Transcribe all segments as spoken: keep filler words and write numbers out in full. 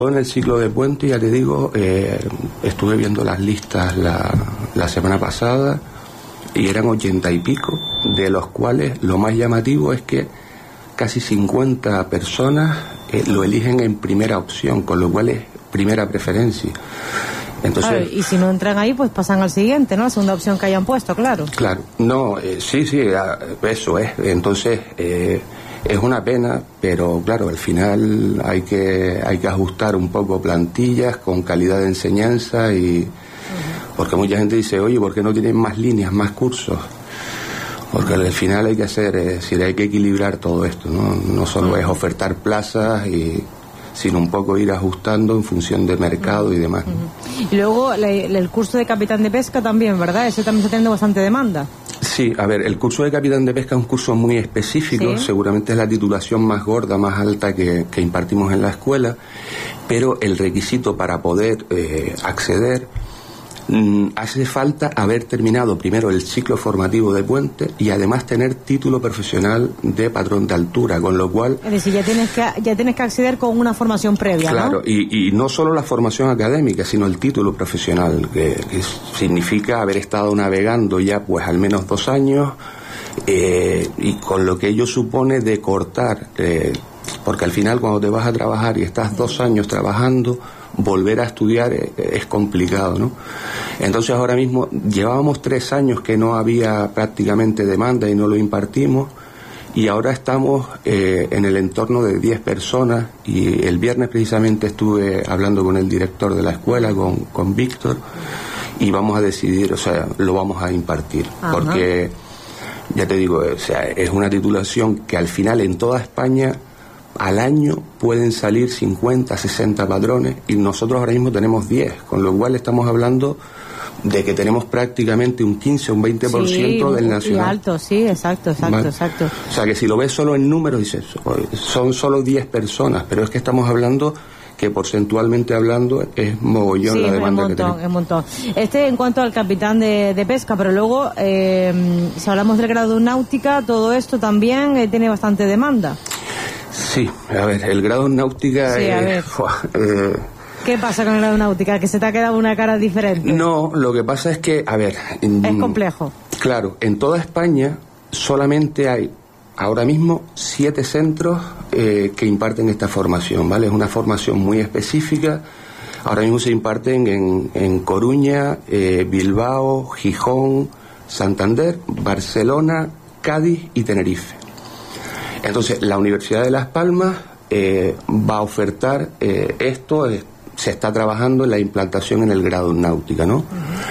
En el ciclo de puente, ya te digo, eh, estuve viendo las listas la, la semana pasada y eran ochenta y pico, de los cuales lo más llamativo es que casi cincuenta personas eh, lo eligen en primera opción, con lo cual es primera preferencia. Entonces, claro, y si no entran ahí, pues pasan al siguiente, ¿no? La segunda opción que hayan puesto, claro. Claro, no, eh, sí, sí, eso es. Entonces, eh, es una pena, pero claro, al final hay que hay que ajustar un poco plantillas con calidad de enseñanza y uh-huh. Porque mucha gente dice, oye, ¿por qué no tienen más líneas, más cursos? Porque al final hay que hacer, es decir, hay que equilibrar todo esto, ¿no? No solo uh-huh. es ofertar plazas y sino un poco ir ajustando en función de mercado uh-huh. y demás. Uh-huh. Y luego la, el curso de capitán de pesca también, ¿verdad? Ese también está teniendo bastante demanda. Sí, a ver, el curso de capitán de pesca es un curso muy específico, ¿sí? Seguramente es la titulación más gorda, más alta que, que impartimos en la escuela, pero el requisito para poder eh, acceder mmm, hace falta haber terminado primero el ciclo formativo de puente y además tener título profesional de patrón de altura, con lo cual... Es decir, ya tienes que, ya tienes que acceder con una formación previa, claro, ¿no? y, y no solo la formación académica, sino el título profesional, que, que significa haber estado navegando ya pues al menos dos años, eh, y con lo que ello supone de cortar, eh, porque al final cuando te vas a trabajar y estás dos años trabajando, volver a estudiar es, es complicado, ¿no? Entonces ahora mismo llevábamos tres años que no había prácticamente demanda y no lo impartimos, y ahora estamos eh, en el entorno de diez personas, y el viernes precisamente estuve hablando con el director de la escuela, con, con Víctor, y vamos a decidir, o sea, lo vamos a impartir. Ajá. Porque ya te digo, o sea, es una titulación que al final en toda España al año pueden salir cincuenta, sesenta padrones, y nosotros ahora mismo tenemos diez, con lo cual estamos hablando de que tenemos prácticamente un quince, un veinte por ciento sí, del nacional. Y alto, sí, exacto, exacto, ¿vale? Exacto. O sea que si lo ves solo en números, dices, son solo diez personas, pero es que estamos hablando que porcentualmente hablando es mogollón sí, la demanda que tenemos. Sí, es un montón, es un montón. Este en cuanto al capitán de, de pesca, pero luego, eh, si hablamos del grado de náutica, todo esto también eh, tiene bastante demanda. Sí, a ver, el grado en náutica sí, es... ver. Eh, ¿Qué pasa con el grado de náutica? ¿Que se te ha quedado una cara diferente? No, lo que pasa es que, a ver... Es complejo. Claro, en toda España solamente hay ahora mismo siete centros eh, que imparten esta formación, ¿vale? Es una formación muy específica. Ahora mismo se imparten en, en Coruña, eh, Bilbao, Gijón, Santander, Barcelona, Cádiz y Tenerife. Entonces, la Universidad de Las Palmas eh, va a ofertar eh, esto, eh, se está trabajando en la implantación en el grado en náutica, ¿no? Uh-huh.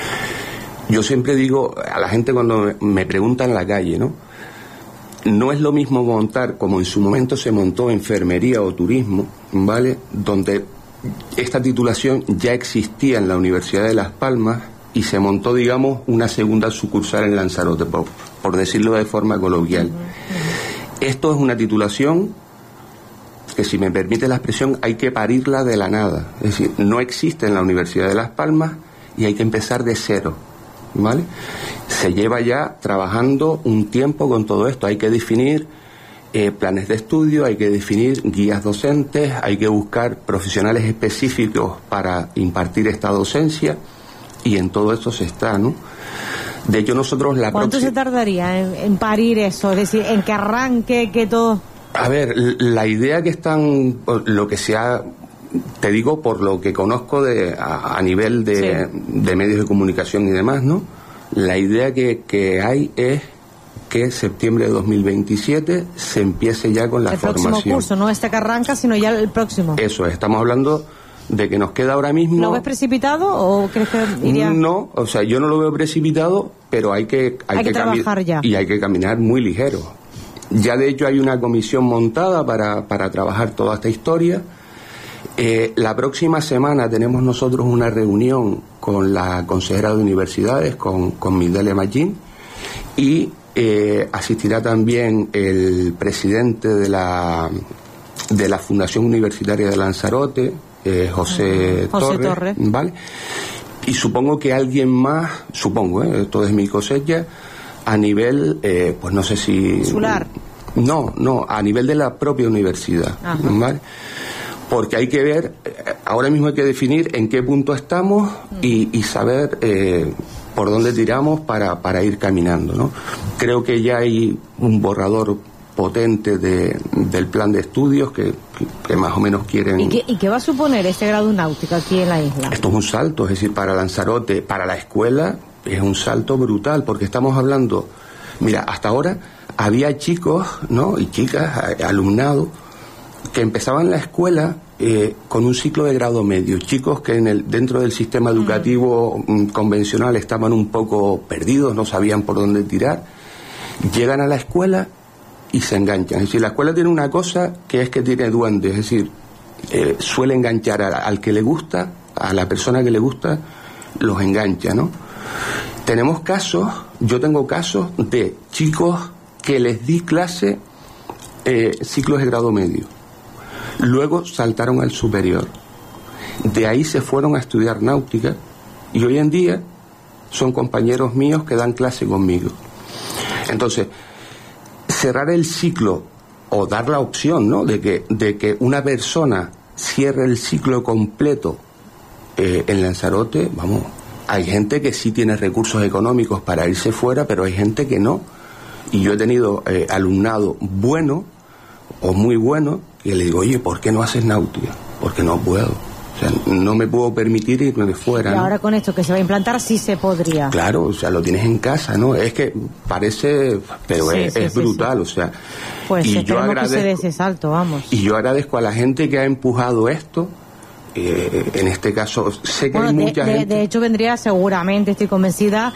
Yo siempre digo a la gente cuando me pregunta en la calle, ¿no? No es lo mismo montar como en su momento se montó enfermería o turismo, ¿vale? Donde esta titulación ya existía en la Universidad de Las Palmas y se montó, digamos, una segunda sucursal en Lanzarote, por, por decirlo de forma coloquial. Uh-huh. Uh-huh. Esto es una titulación que, si me permite la expresión, hay que parirla de la nada. Es decir, no existe en la Universidad de Las Palmas y hay que empezar de cero, ¿vale? Se lleva ya trabajando un tiempo con todo esto. Hay que definir eh, planes de estudio, hay que definir guías docentes, hay que buscar profesionales específicos para impartir esta docencia, y en todo esto se está, ¿no? De hecho, nosotros la ¿Cuánto próxima... se tardaría en, en parir eso? Es decir, en que arranque, que todo... A ver, la idea que están, lo que se ha, te digo por lo que conozco de a, a nivel de, sí. de medios de comunicación y demás, ¿no? La idea que, que hay es que septiembre de dos mil veintisiete se empiece ya con la el formación. El próximo curso, no este que arranca, sino ya el próximo. Eso, estamos hablando de que nos queda ahora mismo... ¿Lo ves precipitado o crees que iría...? No, o sea, yo no lo veo precipitado, pero hay que... Hay, hay que, que trabajar ya. Y hay que caminar muy ligero. Ya de hecho hay una comisión montada para, para trabajar toda esta historia. Eh, la próxima semana tenemos nosotros una reunión con la consejera de universidades, con, con Migdalia Magín, y eh, asistirá también el presidente de la, de la Fundación Universitaria de Lanzarote, eh, José, José Torres, Torres, ¿vale? Y supongo que alguien más, supongo, ¿eh? Esto es mi cosecha, a nivel, eh, pues no sé si... ¿Insular? No, no, a nivel de la propia universidad, ¿vale? porque hay que ver, ahora mismo hay que definir en qué punto estamos y, y saber eh, por dónde tiramos para, para ir caminando, ¿no? Creo que ya hay un borrador potente de, del plan de estudios que, que, que más o menos quieren... ¿Y qué, ¿Y qué va a suponer este grado náutico aquí en la isla? Esto es un salto, es decir, para Lanzarote, para la escuela, es un salto brutal, porque estamos hablando... Mira, hasta ahora había chicos, ¿no?, y chicas, alumnado, que empezaban la escuela eh, con un ciclo de grado medio. Chicos que en el, dentro del sistema educativo mm. convencional estaban un poco perdidos, no sabían por dónde tirar. Llegan a la escuela y se enganchan. Es decir, la escuela tiene una cosa que es que tiene duendes, es decir, eh, suele enganchar a, al que le gusta, a la persona que le gusta, los engancha, ¿no? Tenemos casos, yo tengo casos de chicos que les di clase eh, ciclos de grado medio. Luego saltaron al superior. De ahí se fueron a estudiar náutica y hoy en día son compañeros míos que dan clase conmigo. Entonces, cerrar el ciclo o dar la opción, ¿no?, de que, de que una persona cierre el ciclo completo eh, en Lanzarote, vamos, hay gente que sí tiene recursos económicos para irse fuera, pero hay gente que no. Y yo he tenido eh, alumnado bueno o muy bueno que le digo, oye, ¿por qué no haces náutica? Porque no puedo. O sea, no me puedo permitir irme fuera. Y ahora, ¿no?, con esto que se va a implantar sí se podría. Claro, o sea, lo tienes en casa, ¿no? Es que parece, pero sí, es, sí, es sí, brutal, sí. o sea. Pues y esperemos yo agradezco, que se dé ese salto, vamos. Y yo agradezco a la gente que ha empujado esto. Eh, en este caso, sé que bueno, hay de, mucha de, gente. De hecho, vendría seguramente, estoy convencida,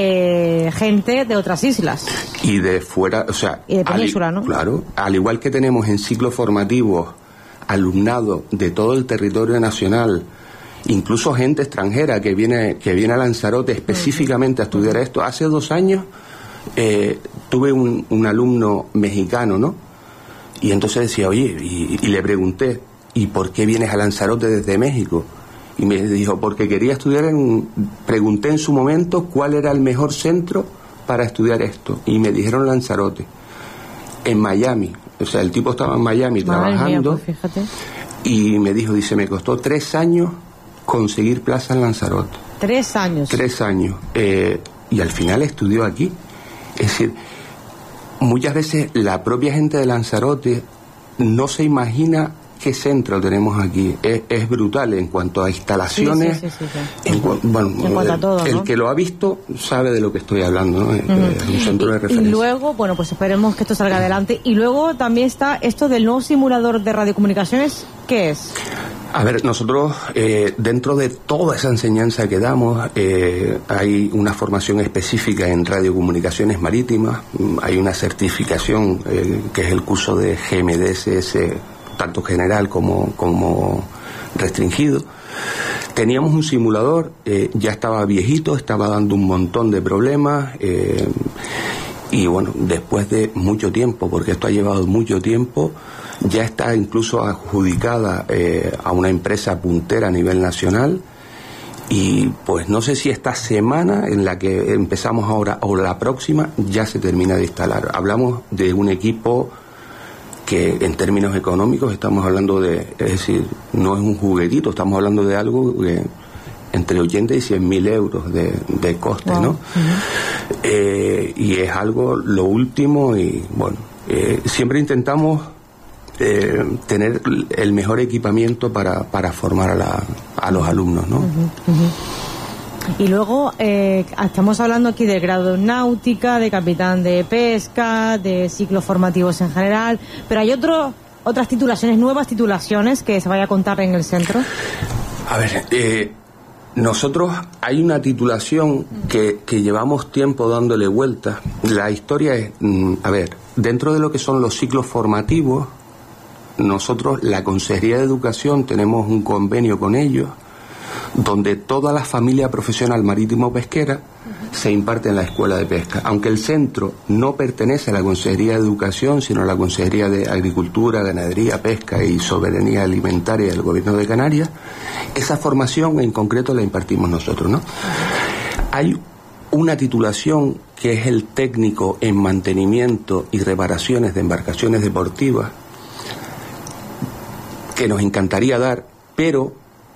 eh, gente de otras islas. Y de fuera, o sea. Y de península, al, ¿no? Claro, al igual que tenemos en ciclos formativos alumnado de todo el territorio nacional, incluso gente extranjera que viene que viene a Lanzarote específicamente a estudiar esto. Hace dos años eh, tuve un, un alumno mexicano, ¿no? Y entonces decía, oye, y, y le pregunté, ¿y por qué vienes a Lanzarote desde México? Y me dijo, porque quería estudiar en... Pregunté en su momento cuál era el mejor centro para estudiar esto. Y me dijeron Lanzarote, en Miami. O sea, el tipo estaba en Miami Madre trabajando. mía, pues fíjate. Y me dijo, dice, me costó tres años conseguir plaza en Lanzarote. Tres años. Tres años. Eh, y al final estudió aquí. Es decir, muchas veces la propia gente de Lanzarote no se imagina qué centro tenemos aquí. Es, es brutal en cuanto a instalaciones. Sí, sí, sí, sí, sí. En, cu bueno, en cuanto a todo, el, ¿no? el que lo ha visto sabe de lo que estoy hablando, ¿no? Es, uh-huh. es un centro de referencia. Y luego, bueno, pues esperemos que esto salga adelante. Y luego también está esto del nuevo simulador de radiocomunicaciones. ¿Qué es? A ver, nosotros, eh, dentro de toda esa enseñanza que damos, eh, hay una formación específica en radiocomunicaciones marítimas, hay una certificación eh, que es el curso de G M D S S, tanto general como, como restringido. Teníamos un simulador, eh, ya estaba viejito, estaba dando un montón de problemas, eh, y bueno, después de mucho tiempo, porque esto ha llevado mucho tiempo, ya está incluso adjudicada eh, a una empresa puntera a nivel nacional, y pues no sé si esta semana en la que empezamos ahora o la próxima ya se termina de instalar. Hablamos de un equipo que en términos económicos estamos hablando de, es decir, no es un juguetito, estamos hablando de algo que entre ochenta y cien mil euros de, de coste, wow. ¿no? Uh-huh. eh, y es algo lo último y bueno, eh, siempre intentamos eh, tener el mejor equipamiento para, para formar a, la, a los alumnos, ¿no? Uh-huh, uh-huh. Y luego eh, estamos hablando aquí de grado en náutica, de capitán de pesca, de ciclos formativos en general, pero hay otro, otras titulaciones, nuevas titulaciones que se vaya a contar en el centro. A ver, eh, nosotros hay una titulación que, que llevamos tiempo dándole vueltas. La historia es, a ver, dentro de lo que son los ciclos formativos, nosotros, la Consejería de Educación, tenemos un convenio con ellos, donde toda la familia profesional marítimo-pesquera uh-huh. se imparte en la escuela de pesca. Aunque el centro no pertenece a la Consejería de Educación, sino a la Consejería de Agricultura, Ganadería, Pesca y Soberanía Alimentaria del Gobierno de Canarias, esa formación en concreto la impartimos nosotros, ¿no? Hay una titulación que es el técnico en mantenimiento y reparaciones de embarcaciones deportivas, que nos encantaría dar, pero